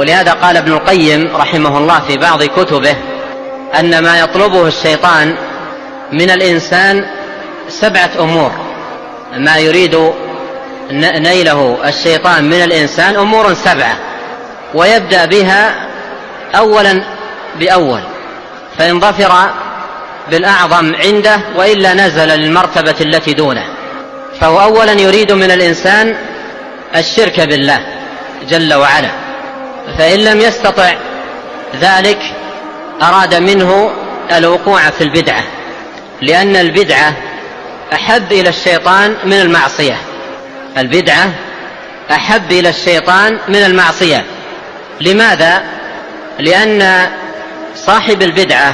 ولهذا قال ابن القيم رحمه الله في بعض كتبه أن ما يطلبه الشيطان من الإنسان 7 أمور. ما يريد نيله الشيطان من الإنسان أمور 7، ويبدأ بها أولا بأول، فإن ظفر بالأعظم عنده وإلا نزل للمرتبة التي دونه. فهو أولا يريد من الإنسان الشرك بالله جل وعلا، فإن لم يستطع ذلك أراد منه الوقوع في البدعة، لأن البدعة أحب إلى الشيطان من المعصية. البدعة أحب إلى الشيطان من المعصية. لماذا؟ لأن صاحب البدعة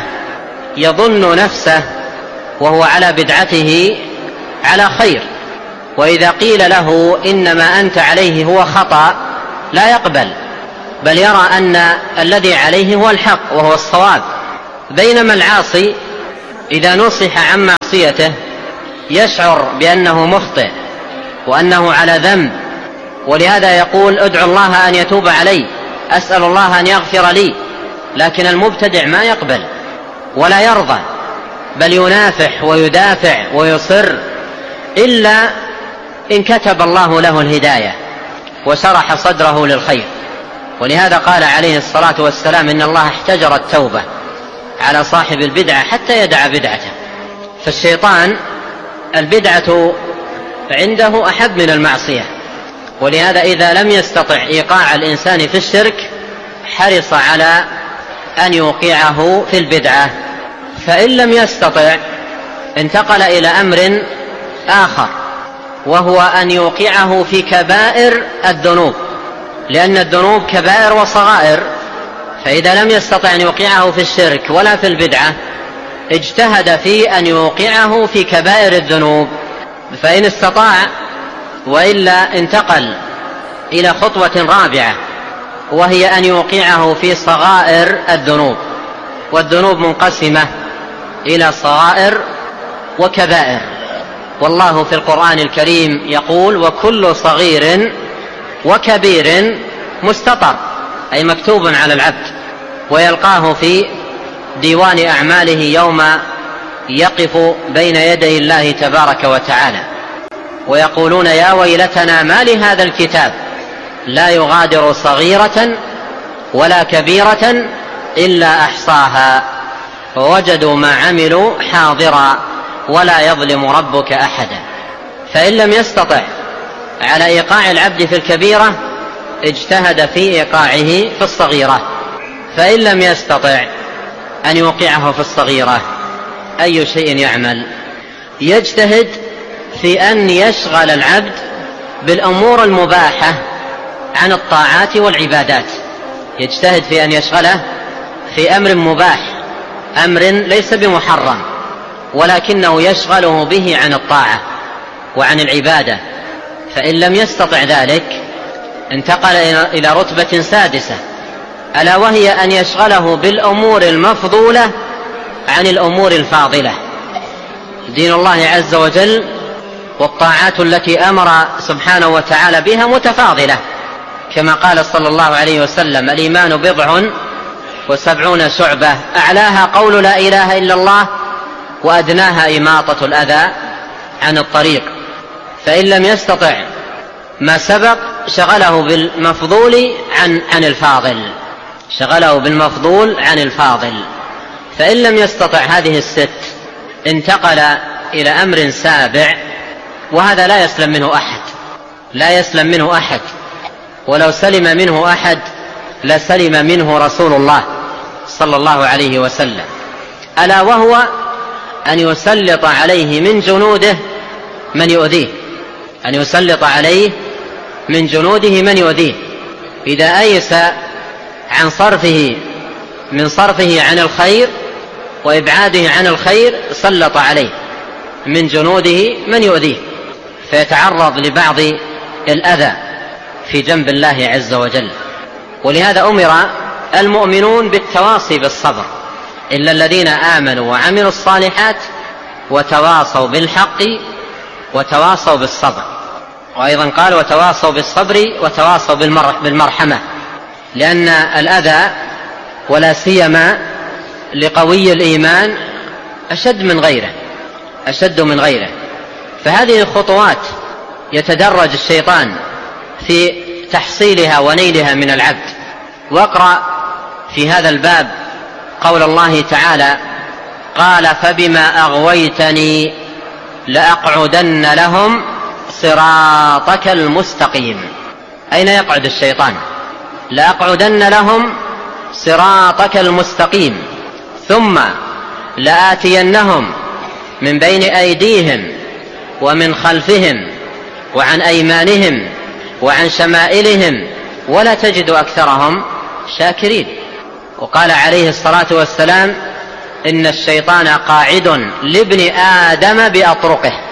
يظن نفسه وهو على بدعته على خير، وإذا قيل له إنما أنت عليه هو خطأ لا يقبل، بل يرى أن الذي عليه هو الحق وهو الصواب. بينما العاصي إذا نصح عن معصيته يشعر بأنه مخطئ وأنه على ذنب، ولهذا يقول ادعو الله أن يتوب علي، أسأل الله أن يغفر لي. لكن المبتدع ما يقبل ولا يرضى، بل ينافح ويدافع ويصر إلا إن كتب الله له الهداية وشرح صدره للخير. ولهذا قال عليه الصلاة والسلام إن الله احتجر التوبة على صاحب البدعة حتى يدع بدعته. فالشيطان البدعة عنده أحب من المعصية، ولهذا إذا لم يستطع إيقاع الإنسان في الشرك حرص على أن يوقعه في البدعة. فإن لم يستطع انتقل إلى أمر آخر، وهو أن يوقعه في كبائر الذنوب، لأن الذنوب كبائر وصغائر. فإذا لم يستطع أن يوقعه في الشرك ولا في البدعة اجتهد في أن يوقعه في كبائر الذنوب، فإن استطاع، وإلا انتقل إلى خطوة رابعة، وهي أن يوقعه في صغائر الذنوب. والذنوب منقسمة إلى صغائر وكبائر، والله في القرآن الكريم يقول وكل صغير وكبير مستطر، أي مكتوب على العبد، ويلقاه في ديوان أعماله يوم يقف بين يدي الله تبارك وتعالى. ويقولون يا ويلتنا ما لهذا الكتاب لا يغادر صغيرة ولا كبيرة إلا أحصاها ووجدوا ما عملوا حاضرا ولا يظلم ربك أحدا. فإن لم يستطع على إيقاع العبد في الكبيرة اجتهد في إيقاعه في الصغيرة. فإن لم يستطع أن يوقعه في الصغيرة أي شيء يعمل؟ يجتهد في أن يشغل العبد بالأمور المباحة عن الطاعات والعبادات. يجتهد في أن يشغله في أمر مباح، أمر ليس بمحرم، ولكنه يشغله به عن الطاعة وعن العبادة. فإن لم يستطع ذلك انتقل إلى رتبة سادسة، ألا وهي أن يشغله بالأمور المفضولة عن الأمور الفاضلة. دين الله عز وجل والطاعات التي أمر سبحانه وتعالى بها متفاضلة، كما قال صلى الله عليه وسلم الإيمان 70 شعبة، أعلاها قول لا إله إلا الله وأدناها إماطة الأذى عن الطريق. فإن لم يستطع ما سبق شغله بالمفضول عن الفاضل، شغله بالمفضول عن الفاضل. فإن لم يستطع هذه الست انتقل إلى أمر سابع، وهذا لا يسلم منه أحد، لا يسلم منه أحد، ولو سلم منه أحد لسلم منه رسول الله صلى الله عليه وسلم، ألا وهو أن يسلط عليه من جنوده من يؤذيه، أن يسلط عليه من جنوده من يؤذيه. إذا أيس عن صرفه عن الخير وإبعاده عن الخير سلط عليه من جنوده من يؤذيه، فيتعرض لبعض الأذى في جنب الله عز وجل. ولهذا أمر المؤمنون بالتواصي بالصبر، إلا الذين آمنوا وعملوا الصالحات وتواصوا بالحق وتواصوا بالصبر. وأيضا قال وتواصوا بالصبر وتواصوا بالمرحمة. لأن الأذى ولا سيما لقوي الإيمان أشد من غيره. فهذه الخطوات يتدرج الشيطان في تحصيلها ونيلها من العبد. واقرأ في هذا الباب قول الله تعالى: قال فبما أغويتني لأقعدن لهم صراطك المستقيم. أين يقعد الشيطان؟ لأقعدن لهم صراطك المستقيم ثم لآتينهم من بين أيديهم ومن خلفهم وعن أيمانهم وعن شمائلهم ولا تجد أكثرهم شاكرين. وقال عليه الصلاة والسلام: إن الشيطان قاعد لابن آدم بأطرقه.